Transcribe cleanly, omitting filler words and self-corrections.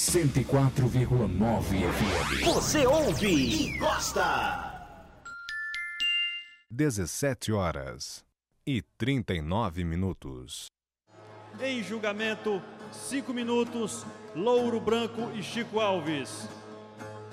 104,9 FM. Você ouve e gosta. 17h39. Em julgamento, 5 minutos, Louro Branco e Chico Alves.